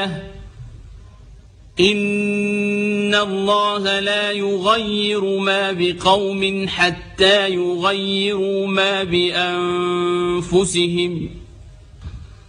إن الله لا يغير ما بقوم حتى يغيروا ما بأنفسهم